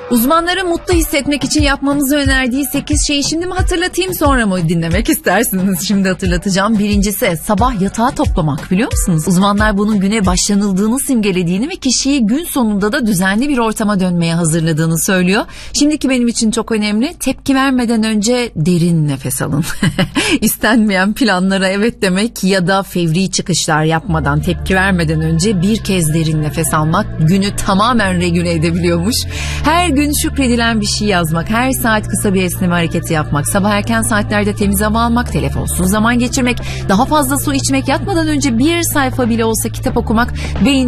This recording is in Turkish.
Uzmanların mutlu hissetmek için yapmamızı önerdiği 8 şeyi şimdi mi hatırlatayım, sonra mı dinlemek istersiniz? Şimdi hatırlatacağım. Birincisi, sabah yatağı toplamak, biliyor musunuz? Uzmanlar bunun güne başlanıldığını simgelediğini ve kişiyi gün sonunda da düzenli bir ortama dönmeye hazırladığını söylüyor. Şimdiki benim için çok önemli. Tepki vermeden önce derin nefes alın. İstenmeyen planlara evet demek ya da fevri çıkışlar yapmadan, tepki vermeden önce bir kez derin nefes almak günü tamamen regüle edebiliyormuş. Her gün şükredilen bir şey yazmak, her saat kısa bir esneme hareketi yapmak, sabah erken saatlerde temiz hava almak, telefonsuz zaman geçirmek, daha fazla su içmek, yatmadan önce bir sayfa bile olsa kitap okumak beyin